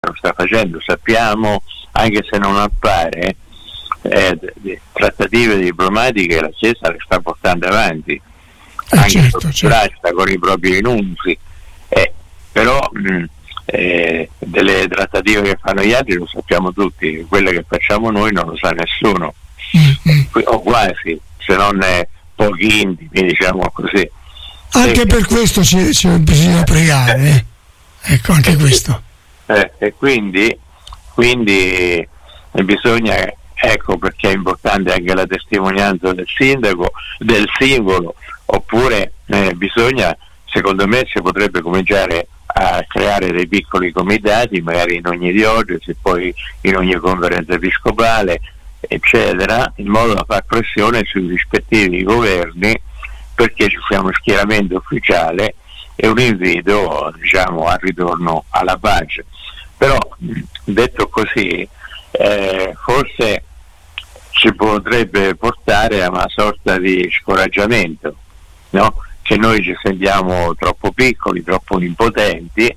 lo sta facendo, sappiamo, anche se non appare, trattative diplomatiche la Chiesa le sta portando avanti, anche certo. Con i propri rinunzi, però delle trattative che fanno gli altri lo sappiamo tutti, quelle che facciamo noi non lo sa nessuno, o quasi, se non pochi intimi, diciamo così. Anche per questo bisogna pregare, ecco, anche questo. E quindi bisogna, ecco perché è importante anche la testimonianza del sindaco, del singolo, oppure bisogna, secondo me si potrebbe cominciare a creare dei piccoli comitati, magari in ogni diocesi, poi in ogni conferenza episcopale, eccetera, in modo da far pressione sui rispettivi governi, perché ci sia uno schieramento ufficiale e un invito, diciamo, al ritorno alla pace. Però, detto così, forse ci potrebbe portare a una sorta di scoraggiamento, no? Che noi ci sentiamo troppo piccoli, troppo impotenti,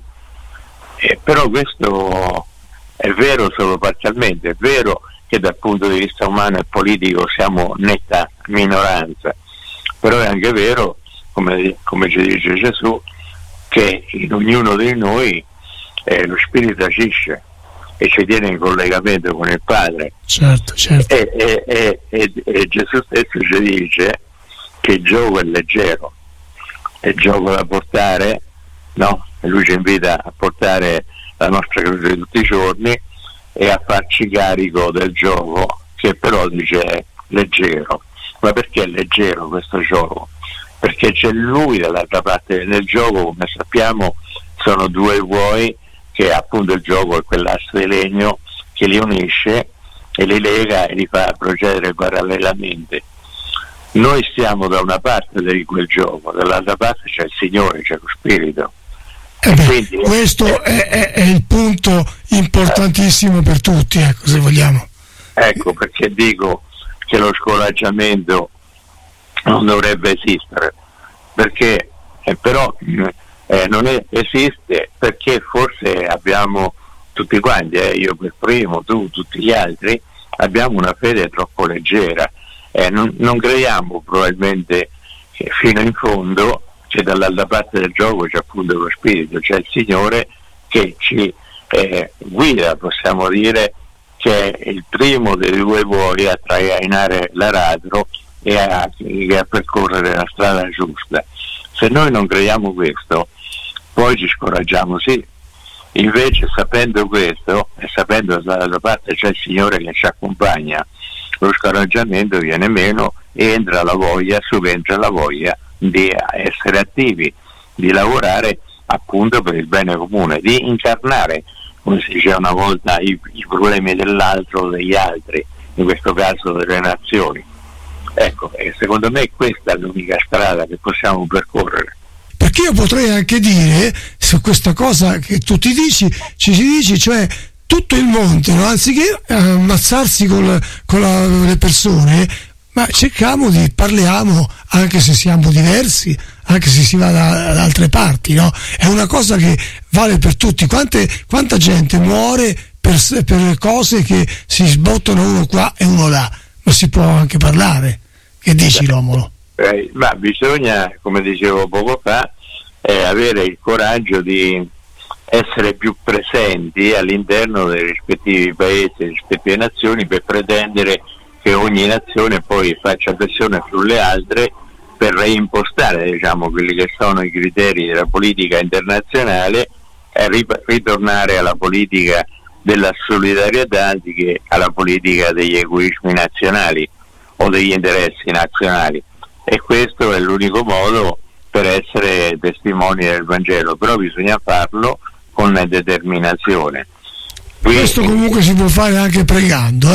però questo è vero solo parzialmente. È vero che dal punto di vista umano e politico siamo netta minoranza, però è anche vero, come ci dice Gesù, che in ognuno di noi lo Spirito agisce e ci tiene in collegamento con il Padre. Certo. E Gesù stesso ci dice che il gioco è leggero, è gioco da portare, no? E lui ci invita a portare la nostra croce tutti i giorni e a farci carico del gioco, che però dice è leggero. Ma perché è leggero questo gioco? Perché c'è lui dall'altra parte del gioco, come sappiamo sono due buoi, che appunto il gioco è quell'asse di legno che li unisce e li lega e li fa procedere parallelamente. Noi stiamo da una parte di quel gioco, dall'altra parte c'è il Signore, c'è lo Spirito. Quindi, questo è il punto importantissimo per tutti, ecco, se vogliamo. Ecco perché dico che lo scoraggiamento non dovrebbe esistere, perché però non esiste, perché forse abbiamo tutti quanti, io per primo, tu, tutti gli altri, abbiamo una fede troppo leggera. Non crediamo probabilmente fino in fondo che dall'altra parte del gioco c'è appunto lo Spirito, c'è il Signore che ci guida, possiamo dire, che è il primo dei due buoi a trainare l'aratro e a percorrere la strada giusta. Se noi non crediamo questo, poi ci scoraggiamo, sì. Invece, sapendo questo e sapendo che dall'altra parte c'è il Signore che ci accompagna, lo scoraggiamento viene meno e entra la voglia, subentra la voglia di essere attivi, di lavorare appunto per il bene comune, di incarnare, come si diceva una volta, i problemi dell'altro o degli altri, in questo caso delle nazioni. Ecco, e secondo me questa è l'unica strada che possiamo percorrere. Perché io potrei anche dire, su questa cosa che tu ci si dice, cioè tutto il monte, no? Anziché ammazzarsi con le persone, ma parliamo, anche se siamo diversi, anche se si va da altre parti, no? È una cosa che vale per tutti. Quanta gente muore per cose che si sbottano uno qua e uno là, ma si può anche parlare. Che dici, Romolo? Ma bisogna, come dicevo poco fa, avere il coraggio di essere più presenti all'interno dei rispettivi paesi, delle rispettive nazioni, per pretendere che ogni nazione poi faccia pressione sulle altre per reimpostare, diciamo, quelli che sono i criteri della politica internazionale e ritornare alla politica della solidarietà anziché alla politica degli egoismi nazionali o degli interessi nazionali. E questo è l'unico modo per essere testimoni del Vangelo, però bisogna farlo con determinazione. Questo comunque si può fare anche pregando,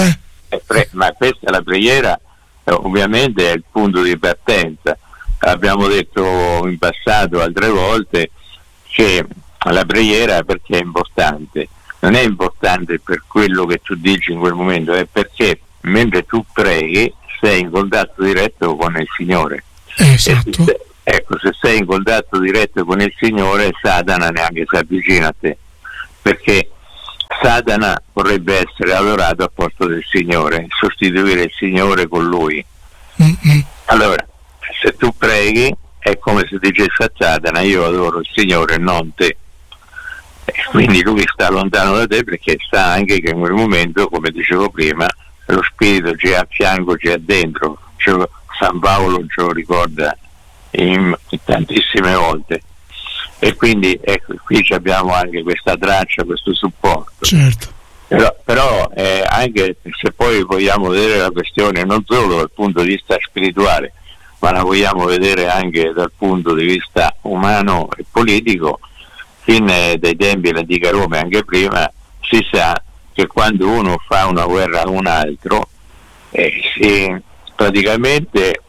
ma questa è la preghiera, ovviamente è il punto di partenza. Abbiamo detto in passato altre volte che la preghiera, perché è importante, non è importante per quello che tu dici in quel momento, è perché mentre tu preghi sei in contatto diretto con il Signore. Esatto. Ecco, se sei in contatto diretto con il Signore, Satana neanche si avvicina a te, perché Satana vorrebbe essere adorato al posto del Signore, sostituire il Signore con lui. Allora, se tu preghi è come se dicessi a Satana: io adoro il Signore, non te. E quindi lui sta lontano da te, perché sa anche che in quel momento, come dicevo prima, lo spirito c'è a fianco, c'è dentro. San Paolo ce lo ricorda in tantissime volte. E quindi ecco, qui abbiamo anche questa traccia, questo supporto. Certo. Però anche se poi vogliamo vedere la questione non solo dal punto di vista spirituale, ma la vogliamo vedere anche dal punto di vista umano e politico, fin dai tempi dell'antica Roma e anche prima, si sa che quando uno fa una guerra a un altro, praticamente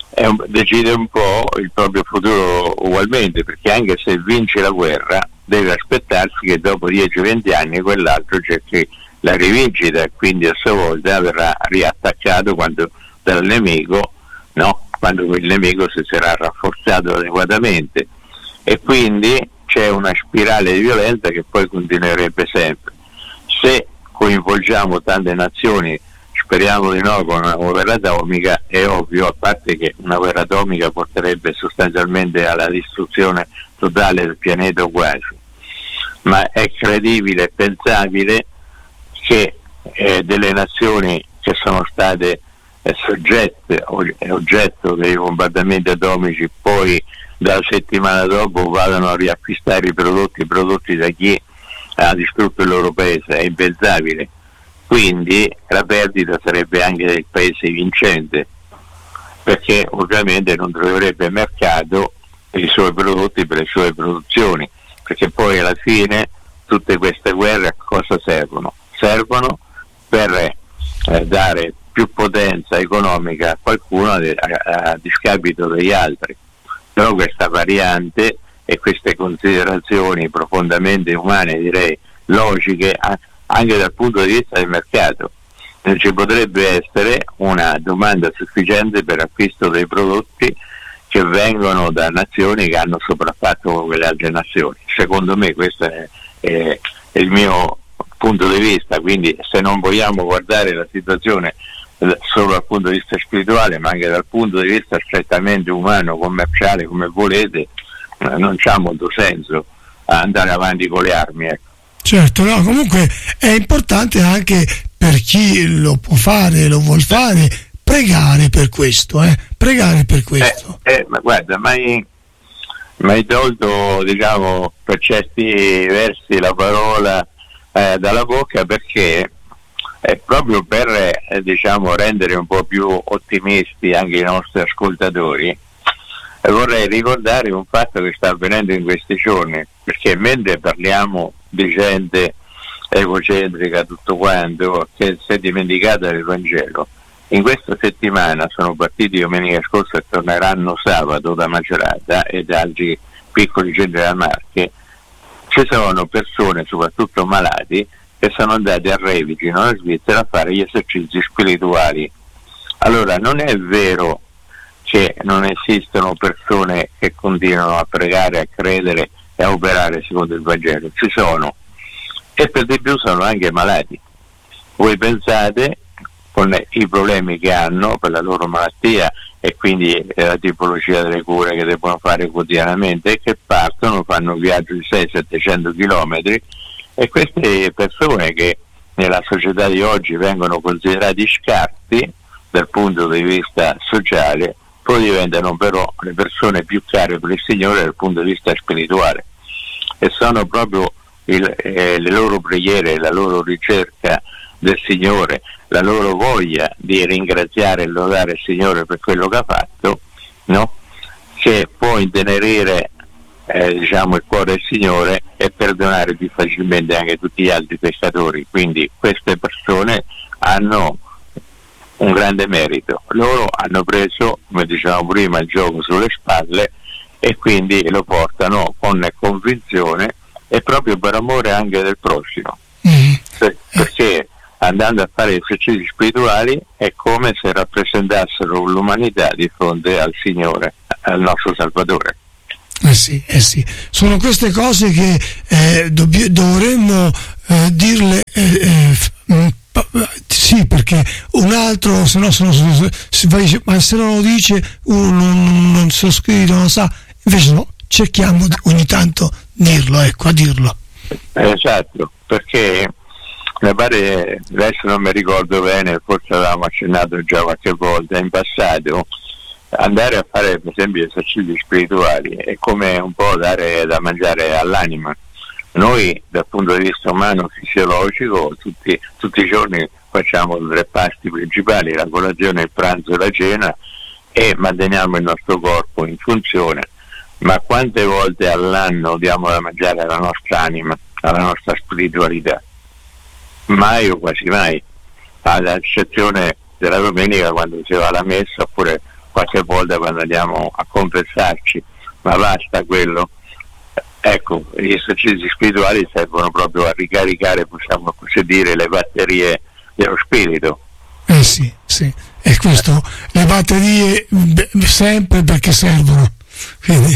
decide un po' il proprio futuro ugualmente, perché anche se vince la guerra deve aspettarsi che dopo 10-20 anni quell'altro cerchi la rivincita, e quindi a sua volta verrà riattaccato dal nemico, no? Quando quel nemico si sarà rafforzato adeguatamente, e quindi c'è una spirale di violenza che poi continuerebbe sempre. Se coinvolgiamo tante nazioni, speriamo di no, con una guerra atomica, è ovvio, a parte che una guerra atomica porterebbe sostanzialmente alla distruzione totale del pianeta quasi, ma è credibile e pensabile che delle nazioni che sono state soggette oggetto dei bombardamenti atomici poi dalla settimana dopo vadano a riacquistare i prodotti da chi ha distrutto il loro paese? È impensabile. Quindi la perdita sarebbe anche del paese vincente, perché ovviamente non troverebbe mercato per i suoi prodotti, per le sue produzioni, perché poi alla fine tutte queste guerre a cosa servono? Servono per dare più potenza economica a qualcuno a discapito degli altri. Però questa variante e queste considerazioni profondamente umane, direi logiche, anche dal punto di vista del mercato, non ci potrebbe essere una domanda sufficiente per acquisto dei prodotti che vengono da nazioni che hanno sopraffatto quelle altre nazioni. Secondo me questo è il mio punto di vista. Quindi se non vogliamo guardare la situazione solo dal punto di vista spirituale, ma anche dal punto di vista strettamente umano, commerciale, come volete, non c'ha molto senso andare avanti con le armi, ecco. Certo, no, comunque è importante anche per chi lo può fare, lo vuol fare, pregare per questo, pregare per questo. Ma guarda, mai tolto, diciamo, per certi versi la parola dalla bocca, perché è proprio per diciamo rendere un po' più ottimisti anche i nostri ascoltatori. Vorrei ricordare un fatto che sta avvenendo in questi giorni, perché mentre parliamo di gente egocentrica, tutto quanto, che si è dimenticata del Vangelo, in questa settimana sono partiti domenica scorsa e torneranno sabato da Macerata e da altri piccoli centri della Marche. Ci sono persone, soprattutto malati, che sono andati a Revigino, in Svizzera, a fare gli esercizi spirituali. Allora, non è vero che non esistono persone che continuano a pregare, a credere e a operare secondo il Vangelo. Ci sono, e per di più sono anche malati. Voi pensate, con i problemi che hanno per la loro malattia e quindi la tipologia delle cure che devono fare quotidianamente, che partono, fanno un viaggio di 600-700 chilometri, e queste persone, che nella società di oggi vengono considerati scarti dal punto di vista sociale, poi diventano però le persone più care per il Signore dal punto di vista spirituale, e sono proprio le loro preghiere, la loro ricerca del Signore, la loro voglia di ringraziare e lodare il Signore per quello che ha fatto, no? Che può intenerire diciamo il cuore del Signore e perdonare più facilmente anche tutti gli altri peccatori. Quindi queste persone hanno un grande merito. Loro hanno preso, come dicevamo prima, il gioco sulle spalle, e quindi lo portano con convinzione e proprio per amore anche del prossimo. Perché andando a fare esercizi spirituali è come se rappresentassero l'umanità di fronte al Signore, al nostro Salvatore. Sì. Sono queste cose che dovremmo dirle, sì, perché un altro, ma se non lo dice uno non se lo scrive, non lo sa, invece no, cerchiamo ogni tanto dirlo, a dirlo. Esatto, perché mi pare, adesso non mi ricordo bene, forse avevamo accennato già qualche volta in passato, andare a fare per esempio esercizi spirituali è come un po' dare da mangiare all'anima. Noi dal punto di vista umano fisiologico tutti i giorni facciamo 3 pasti principali, la colazione, il pranzo e la cena, e manteniamo il nostro corpo in funzione, ma quante volte all'anno diamo da mangiare alla nostra anima, alla nostra spiritualità? Mai o quasi mai, ad eccezione della domenica quando si va alla messa, oppure qualche volta quando andiamo a confessarci, ma basta quello. Ecco, gli esercizi spirituali servono proprio a ricaricare, possiamo così dire, le batterie dello spirito. Sì, e questo, le batterie sempre perché servono. Quindi,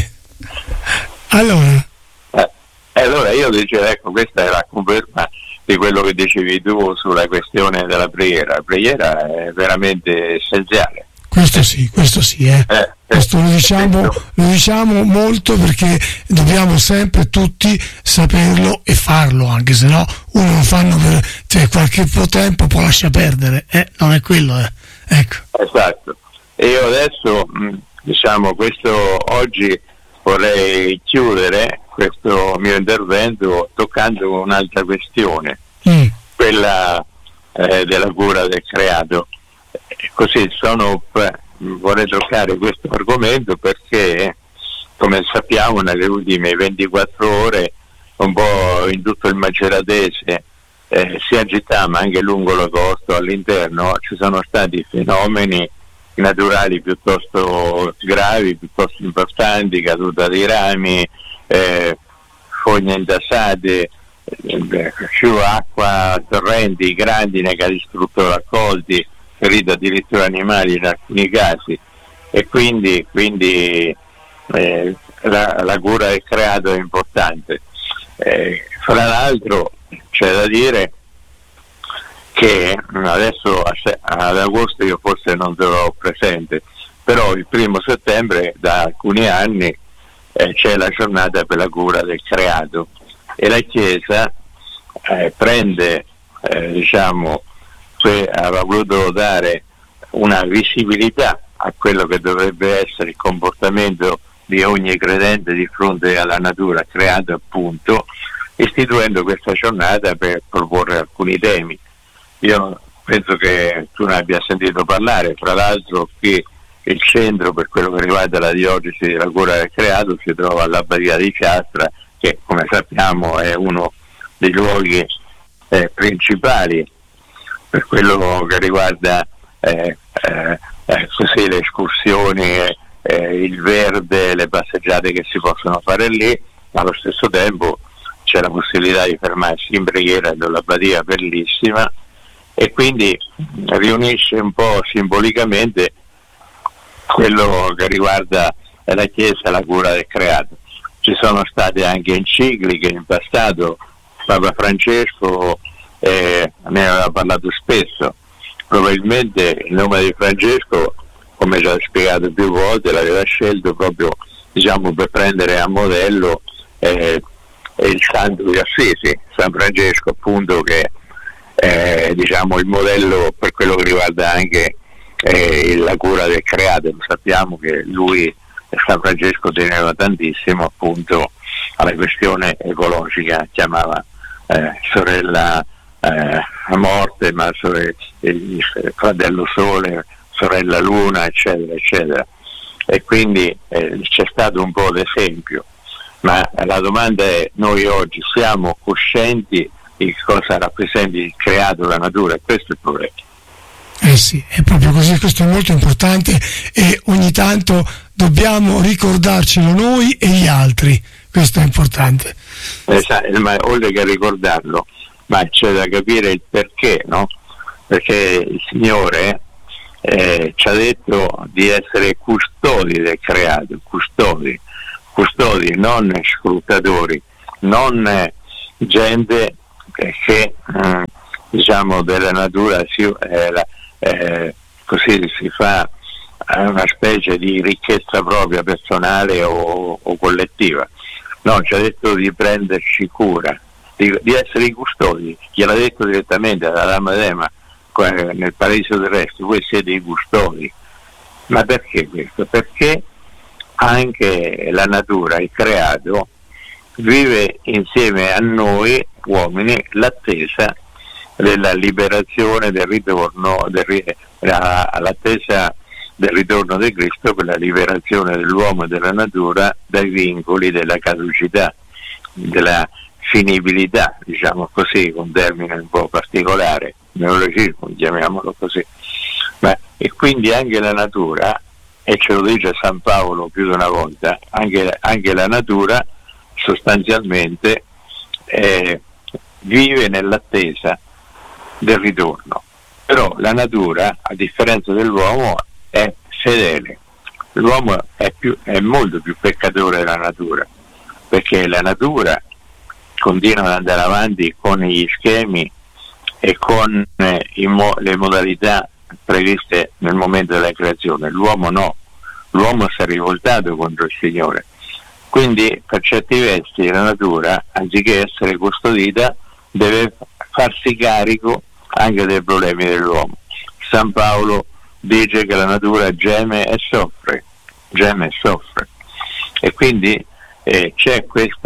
allora io dicevo, ecco, questa è la conferma di quello che dicevi tu sulla questione della preghiera. La preghiera è veramente essenziale. Questo sì, questo lo diciamo molto, perché dobbiamo sempre tutti saperlo e farlo, anche se no uno lo fanno per qualche tempo, poi lascia perdere, non è quello, ecco. Esatto. E io adesso, questo oggi vorrei chiudere questo mio intervento toccando un'altra questione, quella della cura del creato. Così vorrei toccare questo argomento perché, come sappiamo, nelle ultime 24 ore un po' in tutto il Maceratese, sia in città ma anche lungo la costa all'interno, ci sono stati fenomeni naturali piuttosto gravi, piuttosto importanti, caduta di rami, fogne intasate, più acqua, torrenti, grandine che ha distrutto raccolti, ferito addirittura animali in alcuni casi, e quindi la cura del creato è importante. Fra l'altro c'è da dire che adesso ad agosto io forse non sarò presente, però il 1° settembre da alcuni anni c'è la giornata per la cura del creato, e la Chiesa prende, aveva voluto dare una visibilità a quello che dovrebbe essere il comportamento di ogni credente di fronte alla natura creata, appunto, istituendo questa giornata per proporre alcuni temi. Io penso che tu ne abbia sentito parlare, fra l'altro qui il centro per quello che riguarda la diocesi della cura del creato si trova all'Abbadia di Chiastra, che come sappiamo è uno dei luoghi principali per quello che riguarda le escursioni, il verde, le passeggiate che si possono fare lì, ma allo stesso tempo c'è la possibilità di fermarsi in preghiera nell'abbadia bellissima, e quindi riunisce un po' simbolicamente quello che riguarda la Chiesa e la cura del creato. Ci sono state anche encicliche in passato, Papa Francesco ne aveva parlato spesso. Probabilmente il nome di Francesco, come già spiegato più volte, l'aveva scelto proprio per prendere a modello il santo di Assisi, San Francesco, appunto, che è il modello per quello che riguarda anche la cura del creato. Sappiamo che lui, San Francesco, teneva tantissimo appunto alla questione ecologica, chiamava sorella a morte, ma il fratello sole, sorella luna, eccetera eccetera, e quindi c'è stato un po' d'esempio, ma la domanda è: noi oggi siamo coscienti di cosa rappresenta il creato, la natura? E questo è il problema. Sì, è proprio così, questo è molto importante, e ogni tanto dobbiamo ricordarcelo noi e gli altri, questo è importante. Ma oltre che ricordarlo, ma c'è da capire il perché, no? Perché il Signore ci ha detto di essere custodi del creato, custodi. custodi, non sfruttatori, non gente che diciamo della natura così si fa una specie di ricchezza propria personale o collettiva. No, ci ha detto di prenderci cura, di essere i custodi, gliel'ha detto direttamente alla Dama d'Ema nel Paradiso Terrestre, voi siete i custodi. Ma perché questo? Perché anche la natura, il creato, vive insieme a noi uomini l'attesa della liberazione, del ritorno, l'attesa del ritorno di Cristo per la liberazione dell'uomo e della natura dai vincoli della caducità, della finibilità, diciamo così, con un termine un po' particolare, neologismo, chiamiamolo così. E quindi anche la natura, e ce lo dice San Paolo più di una volta, anche la natura sostanzialmente vive nell'attesa del ritorno. Però la natura, a differenza dell'uomo, è fedele. L'uomo è molto più peccatore della natura, perché la natura continua ad andare avanti con gli schemi e con le modalità previste nel momento della creazione. L'uomo no, l'uomo si è rivoltato contro il Signore. Quindi per certi versi la natura, anziché essere custodita, deve farsi carico anche dei problemi dell'uomo. San Paolo dice che la natura geme e soffre, e quindi c'è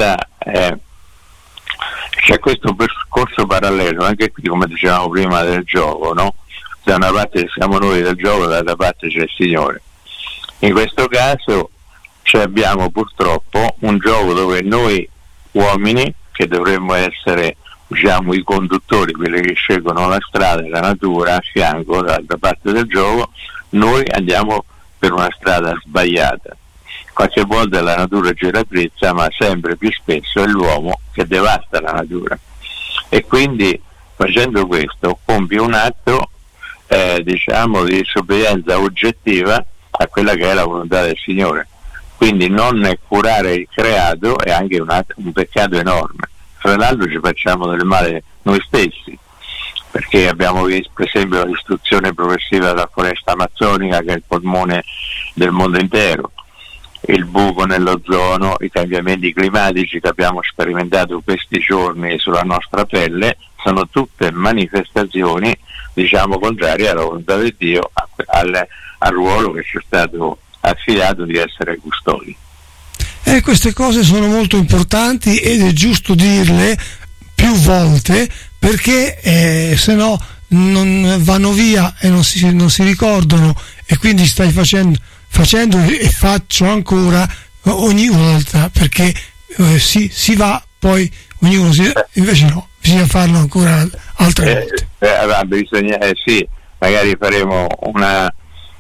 questo percorso parallelo, anche qui, come dicevamo prima, del gioco, no? Da una parte siamo noi del gioco, dall'altra parte c'è il Signore. In questo caso abbiamo purtroppo un gioco dove noi uomini, che dovremmo essere, diciamo, i conduttori, quelli che scelgono la strada e la natura a fianco, dall'altra parte del gioco, noi andiamo per una strada sbagliata. Qualche volta la natura ci raddrizza, ma sempre più spesso è l'uomo che devasta la natura. E quindi facendo questo compie un atto diciamo di disobbedienza oggettiva a quella che è la volontà del Signore. Quindi non curare il creato è anche un peccato enorme. Fra l'altro ci facciamo del male noi stessi, perché abbiamo visto per esempio la distruzione progressiva della foresta amazzonica, che è il polmone del mondo intero, il buco nell'ozono, i cambiamenti climatici che abbiamo sperimentato questi giorni sulla nostra pelle, sono tutte manifestazioni, diciamo, contrarie alla volontà di Dio, al ruolo che ci è stato affidato di essere custodi. Queste cose sono molto importanti ed è giusto dirle più volte, perché se no non vanno via e non si ricordano, e quindi stai facendo e faccio ancora ogni volta, perché si va, poi ognuno invece no, bisogna farlo ancora altre volte. Bisogna, sì, magari faremo una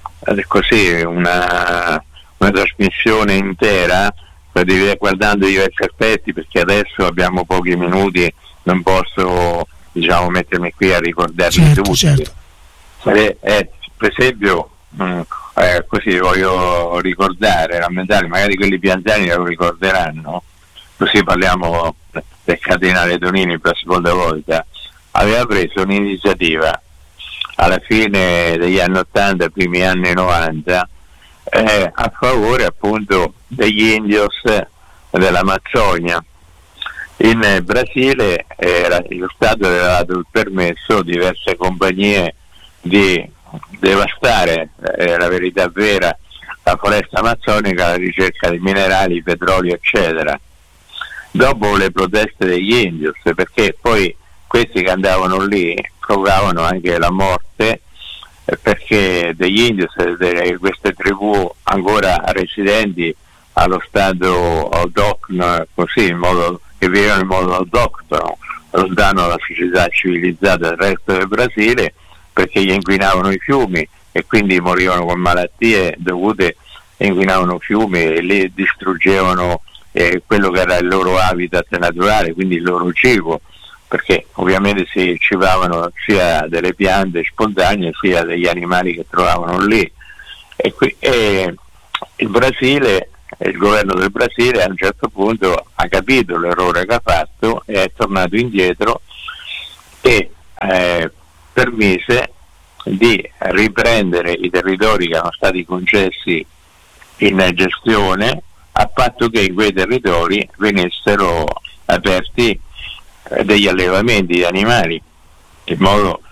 trasmissione intera guardando diversi aspetti, perché adesso abbiamo pochi minuti, non posso, diciamo, mettermi qui a ricordarli tutti. Certo. Per esempio, così voglio rammentare, magari quelli più anziani lo ricorderanno, così parliamo del cardinale Tonini per la seconda volta. Aveva preso un'iniziativa alla fine degli anni 80, primi anni 90, a favore appunto degli indios dell'Amazzonia. In Brasile lo Stato aveva dato il permesso a diverse compagnie di devastare, la verità vera, la foresta amazzonica alla ricerca di minerali, petrolio, eccetera. Dopo le proteste degli indios, perché poi questi che andavano lì provavano anche la morte, perché degli indios, queste tribù ancora residenti allo stato autoctono, così, che vivevano in modo autoctono, lontano dalla società civilizzata del resto del Brasile, perché gli inquinavano i fiumi e quindi morivano con malattie dovute, inquinavano fiumi e li distruggevano quello che era il loro habitat naturale, quindi il loro cibo, perché ovviamente si cibavano sia delle piante spontanee sia degli animali che trovavano lì. E il Brasile il governo del Brasile a un certo punto ha capito l'errore che ha fatto e è tornato indietro e permise di riprendere i territori che erano stati concessi in gestione, a patto che in quei territori venissero aperti degli allevamenti di animali, in modo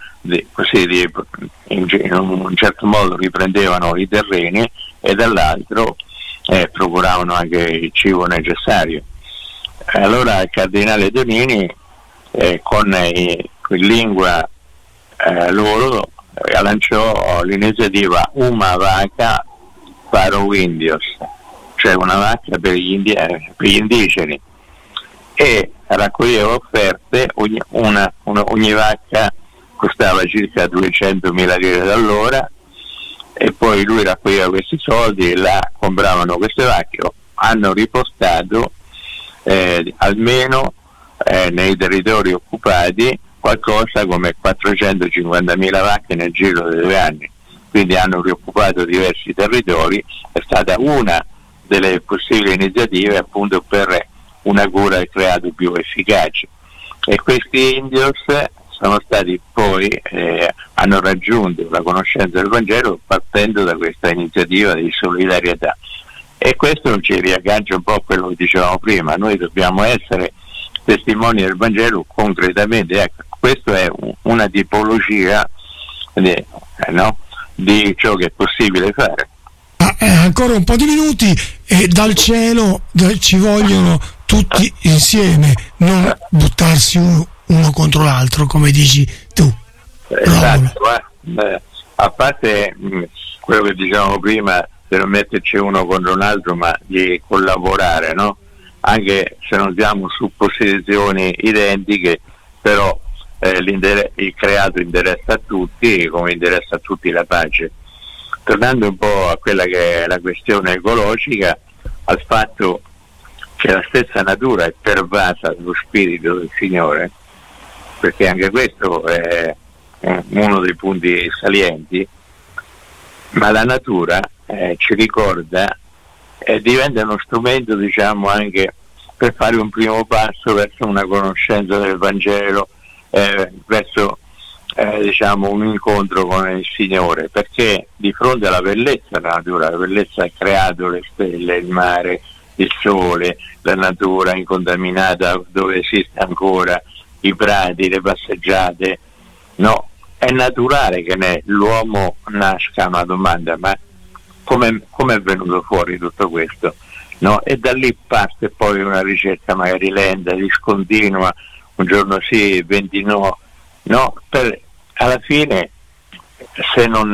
in un certo modo riprendevano i terreni e dall'altro procuravano anche il cibo necessario. Allora il cardinale Donini con lingua loro lanciò l'iniziativa Uma Vaca para Indios, cioè una vacca per gli indigeni, e raccoglieva offerte. Ogni vacca costava circa 200.000 lire all'ora, e poi lui raccoglieva questi soldi e là compravano queste vacche. Hanno riportato almeno nei territori occupati qualcosa come 450.000 vacche nel giro di 2 anni, quindi hanno rioccupato diversi territori. È stata una delle possibili iniziative appunto per una cura del creato più efficace, e questi indios sono stati poi hanno raggiunto la conoscenza del Vangelo partendo da questa iniziativa di solidarietà. E questo ci riaggancia un po' a quello che dicevamo prima: noi dobbiamo essere testimoni del Vangelo concretamente. Ecco, questa è una tipologia di ciò che è possibile fare. Ancora un po' di minuti e dal cielo ci vogliono tutti insieme, non buttarsi uno contro l'altro, come dici tu. Esatto, a parte quello che dicevamo prima di non metterci uno contro l'altro, ma di collaborare, no? Anche se non siamo su posizioni identiche, però il creato interessa a tutti, come interessa a tutti la pace. Tornando un po' a quella che è la questione ecologica, al fatto che la stessa natura è pervasa dallo spirito del Signore, perché anche questo è uno dei punti salienti, ma la natura ci ricorda e diventa uno strumento, diciamo, anche per fare un primo passo verso una conoscenza del Vangelo, verso diciamo un incontro con il Signore, perché di fronte alla bellezza della natura, la bellezza ha creato le stelle, il mare, il sole, la natura incontaminata dove esiste ancora, i prati, le passeggiate, no? È naturale che l'uomo nasca una domanda: ma come è venuto fuori tutto questo? No? E da lì parte poi una ricerca magari lenta, discontinua, un giorno sì, 20 no, alla fine se non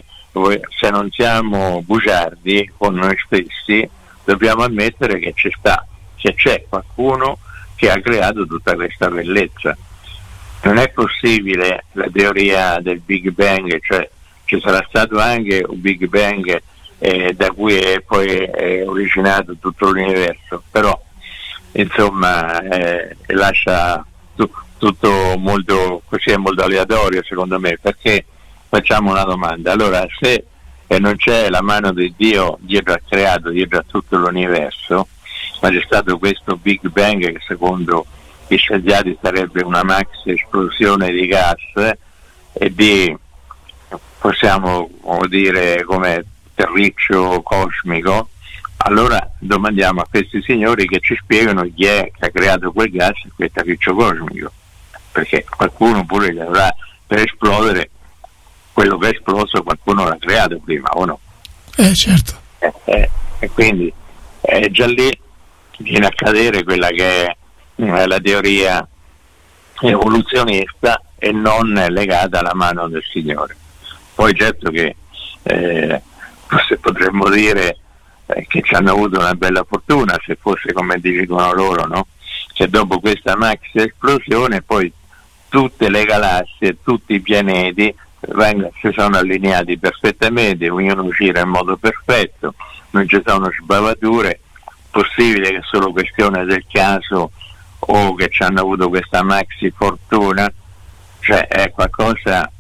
siamo bugiardi con noi stessi, dobbiamo ammettere che c'è qualcuno che ha creato tutta questa bellezza. Non è possibile la teoria del Big Bang, cioè ci sarà stato anche un Big Bang da cui è originato tutto l'universo, però insomma lascia tutto molto così, è molto aleatorio secondo me, perché facciamo una domanda: allora se non c'è la mano di Dio dietro al creato, dietro a tutto l'universo, ma c'è stato questo Big Bang che secondo gli scienziati sarebbe una maxi esplosione di gas e di, possiamo dire, come terriccio cosmico, allora domandiamo a questi signori che ci spiegano chi è che ha creato quel gas e quel terriccio cosmico, perché qualcuno pure gli avrà, per esplodere quello che è esploso qualcuno l'ha creato prima, o no? Certo. E quindi già lì viene a cadere quella che è la teoria evoluzionista e non legata alla mano del Signore. Poi certo che forse potremmo dire che ci hanno avuto una bella fortuna, se fosse come dicono loro, no? Che dopo questa maxi esplosione poi tutte le galassie, tutti i pianeti si sono allineati perfettamente, ognuno gira in modo perfetto, non ci sono sbavature. Possibile che è solo questione del caso o che ci hanno avuto questa maxi fortuna, cioè è qualcosa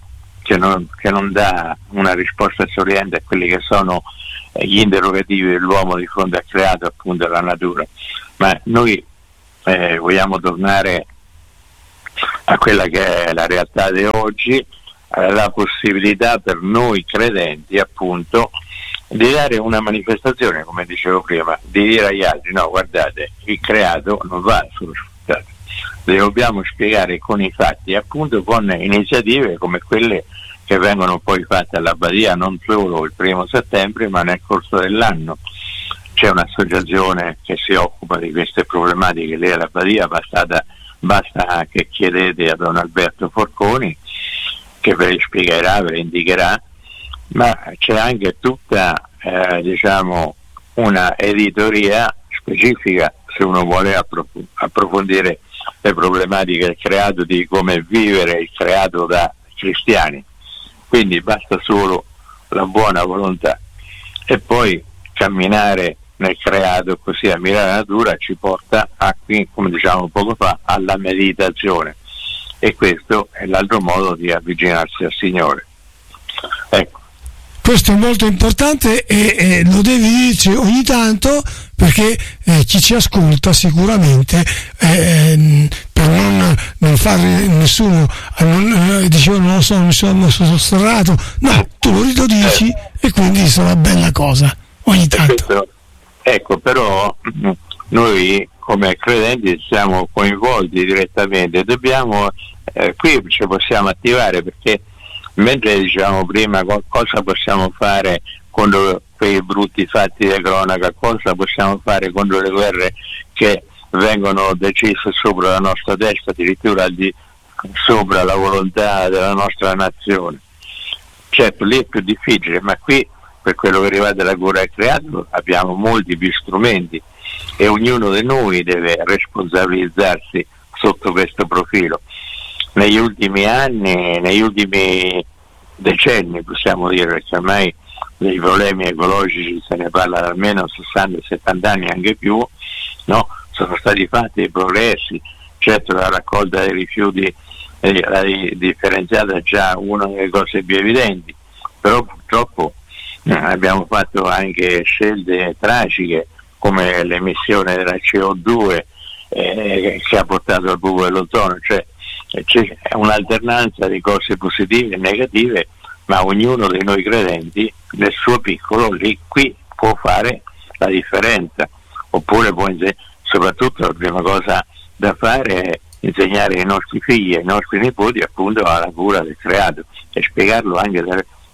che non dà una risposta sorridente a quelli che sono gli interrogativi dell'uomo di fronte al creato, appunto alla natura. Ma noi vogliamo tornare a quella che è la realtà di oggi, la possibilità per noi credenti, appunto, di dare una manifestazione, come dicevo prima, di dire agli altri: no, guardate, il creato non va solo sfruttato, le dobbiamo spiegare con i fatti, appunto con iniziative come quelle che vengono poi fatte all'Abbadia, non solo il 1° settembre ma nel corso dell'anno. C'è un'associazione che si occupa di queste problematiche lì all'Abbadia, basta che chiedete a Don Alberto Forconi, che ve le spiegherà, ve le indicherà, ma c'è anche tutta una editoria specifica se uno vuole approfondire le problematiche del creato, di come vivere il creato da cristiani. Quindi basta solo la buona volontà, e poi camminare nel creato, così ammirare la natura, ci porta a, come diciamo poco fa, alla meditazione, e questo è l'altro modo di avvicinarsi al Signore. Ecco. Questo è molto importante e lo devi dirci ogni tanto, perché chi ci ascolta sicuramente, per non fare nessuno diceva non lo so, mi sono sosterrato, no, tu lo dici e quindi sarà una bella cosa ogni tanto. Ecco, però noi come credenti siamo coinvolti direttamente, dobbiamo qui ci possiamo attivare, perché mentre dicevamo prima cosa possiamo fare contro quei brutti fatti di cronaca, cosa possiamo fare contro le guerre che vengono decise sopra la nostra testa, addirittura sopra la volontà della nostra nazione. Certo, lì è più difficile, ma qui, per quello che riguarda la cura del creato, abbiamo molti più strumenti e ognuno di noi deve responsabilizzarsi sotto questo profilo. Negli ultimi anni, negli ultimi decenni, possiamo dire, perché ormai dei problemi ecologici se ne parla da almeno 60-70 anni, anche più, no? Sono stati fatti dei progressi. Certo, la raccolta dei rifiuti, la differenziata è già una delle cose più evidenti, però purtroppo abbiamo fatto anche scelte tragiche, come l'emissione della CO2 che ha portato al buco dell'ozono. Cioè c'è un'alternanza di cose positive e negative, ma ognuno dei noi credenti nel suo piccolo qui può fare la differenza, oppure soprattutto la prima cosa da fare è insegnare ai nostri figli e ai nostri nipoti appunto alla cura del creato, e spiegarlo anche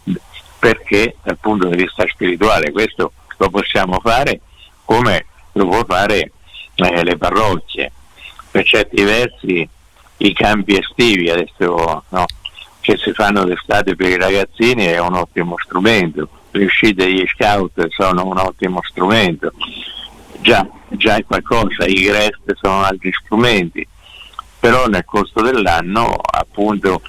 perché dal punto di vista spirituale. Questo lo possiamo fare come lo può fare le parrocchie. Per certi versi i campi estivi adesso, no, che si fanno d'estate per i ragazzini è un ottimo strumento, le uscite degli scout sono un ottimo strumento, già è qualcosa, i GREST sono altri strumenti, però nel corso dell'anno appunto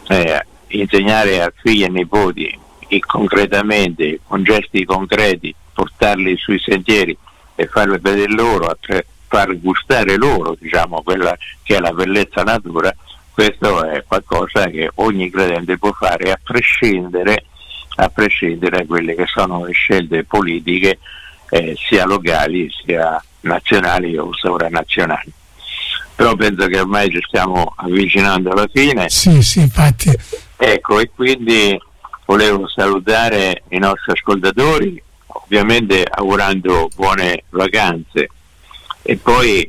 insegnare a figli e nipoti concretamente, con gesti concreti, portarli sui sentieri e farli vedere loro, far gustare loro, diciamo, quella che è la bellezza natura. Questo è qualcosa che ogni credente può fare, a prescindere da quelle che sono le scelte politiche, sia locali sia nazionali o sovranazionali. Però penso che ormai ci stiamo avvicinando alla fine. Sì, infatti. Ecco, e quindi volevo salutare i nostri ascoltatori, ovviamente augurando buone vacanze, e poi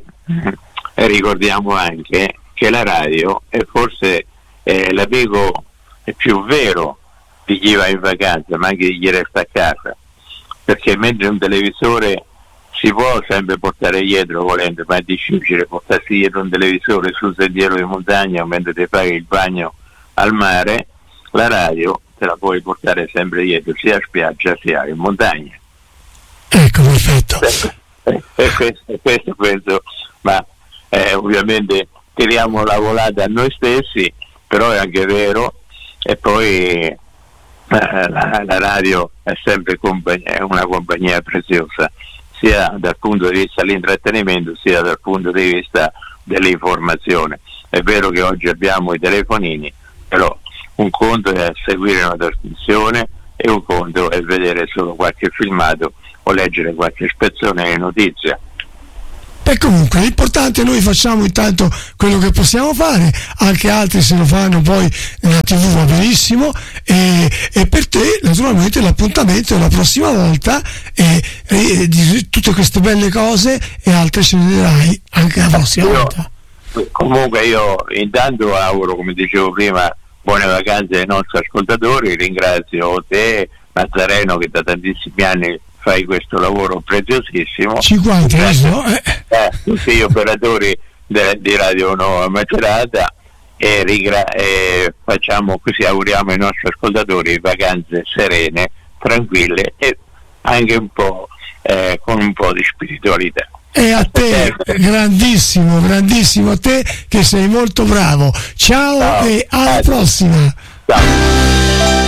ricordiamo anche che la radio è forse l'amico più vero di chi va in vacanza, ma anche di chi resta a casa, perché mentre un televisore si può sempre portare dietro volendo, ma è difficile portarsi dietro un televisore sul sentiero di montagna mentre ti fai il bagno al mare, la radio te la puoi portare sempre dietro, sia a spiaggia sia in montagna. Ecco, perfetto. E questo penso, ma ovviamente tiriamo la volata a noi stessi, però è anche vero, e poi la radio è sempre una compagnia preziosa, sia dal punto di vista dell'intrattenimento sia dal punto di vista dell'informazione. È vero che oggi abbiamo i telefonini, però un conto è seguire una trasmissione e un conto è vedere solo qualche filmato o leggere qualche spezzone di notizia. E comunque l'importante è noi facciamo intanto quello che possiamo fare, anche altri se lo fanno poi nella TV va benissimo, e per te naturalmente l'appuntamento è la prossima volta, di tutte queste belle cose e altre ce ne dirai anche la prossima volta. Comunque io intanto auguro, come dicevo prima, buone vacanze ai nostri ascoltatori, ringrazio te Mazzareno che da tantissimi anni fai questo lavoro preziosissimo, 50 no? Tutti gli operatori di Radio Nuova Macerata, e facciamo così, auguriamo ai nostri ascoltatori vacanze serene, tranquille e anche un po' con un po' di spiritualità. E a te, grandissimo a te che sei molto bravo. Ciao. E alla prossima. Ciao.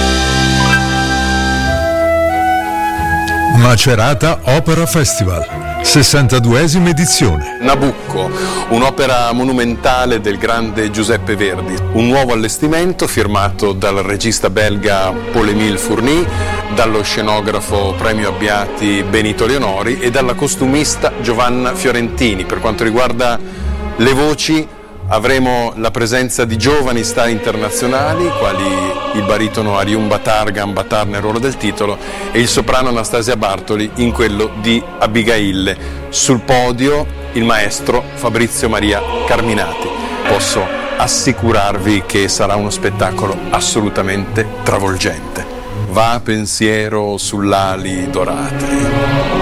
Macerata Opera Festival, 62esima edizione. Nabucco, un'opera monumentale del grande Giuseppe Verdi, un nuovo allestimento firmato dal regista belga Paul-Émile Fourny, dallo scenografo premio Abbiati Benito Leonori e dalla costumista Giovanna Fiorentini. Per quanto riguarda le voci, avremo la presenza di giovani star internazionali quali il baritono Ariun Batar, Gambatar nel ruolo del titolo, e il soprano Anastasia Bartoli in quello di Abigail. Sul podio il maestro Fabrizio Maria Carminati. Posso assicurarvi che sarà uno spettacolo assolutamente travolgente. Va pensiero sull'ali dorate.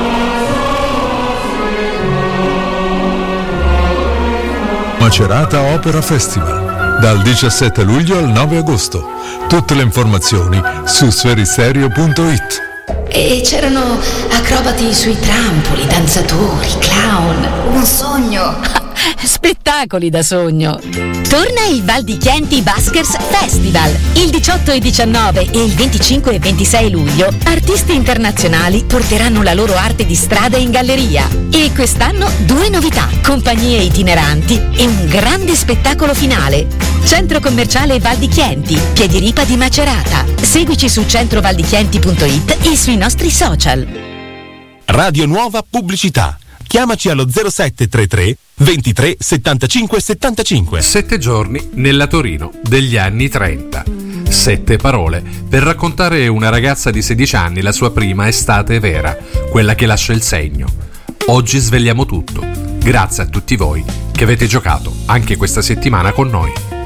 Macerata Opera Festival, dal 17 luglio al 9 agosto. Tutte le informazioni su sferisterio.it. E c'erano acrobati sui trampoli, danzatori, clown. Un sogno. Spettacoli da sogno. Torna il Val di Chienti Buskers Festival. Il 18 e 19 e il 25 e 26 luglio artisti internazionali porteranno la loro arte di strada in galleria. E quest'anno 2 novità, compagnie itineranti e un grande spettacolo finale. Centro commerciale Val di Chienti, Piediripa di Macerata. Seguici su centrovaldichienti.it e sui nostri social. Radio Nuova Pubblicità. Chiamaci allo 0733 23 75 75. 7 giorni nella Torino degli anni 30. 7 parole per raccontare una ragazza di 16 anni la sua prima estate vera, quella che lascia il segno. Oggi svegliamo tutto. Grazie a tutti voi che avete giocato anche questa settimana con noi.